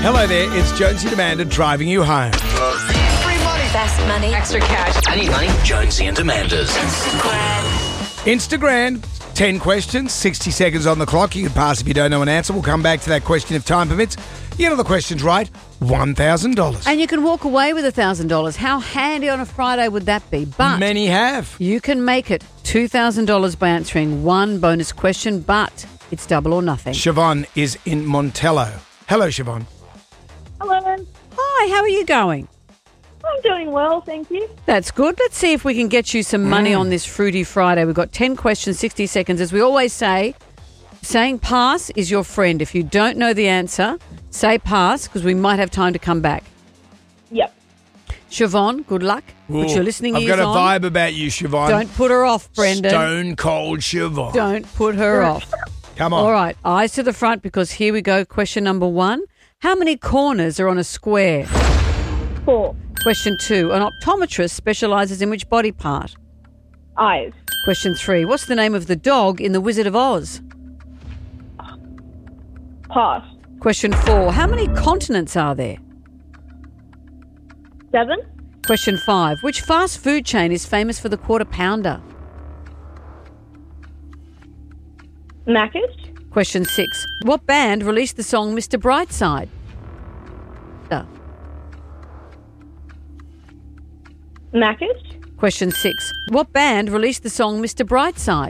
Hello there, it's Jonesy and Amanda driving you home. Free money. Fast money. Extra cash. I need money. Jonesy and Amanda's. Instagram, 10 questions, 60 seconds on the clock. You can pass if you don't know an answer. We'll come back to that question if time permits. You get all the questions right, $1,000. And you can walk away with $1,000. How handy on a Friday would that be? But Many have. you can make it $2,000 by answering one bonus question, but it's double or nothing. Siobhan is in Montello. Hello, Siobhan. Hello. Hi, how are you going? I'm doing well, thank you. That's good. Let's see if we can get you some money on this Fruity Friday. We've got 10 questions, 60 seconds. As we always say, saying pass is your friend. If you don't know the answer, say pass because we might have time to come back. Yep. Siobhan, good luck. Put your listening I've ears got a on. vibe about you, Siobhan. Don't put her off, Brendan. Stone cold Siobhan. Don't put her off. Come on. All right, eyes to the front because here we go. Question number 1. How many corners are on a square? 4. Question 2. An optometrist specialises in which body part? Eyes. Question 3. What's the name of the dog in The Wizard of Oz? Pass. Question 4. How many continents are there? 7. Question 5. Which fast food chain is famous for the Quarter Pounder? Macca's. Question 6. What band released the song Mr. Brightside? Macca's. Question 6. What band released the song Mr. Brightside?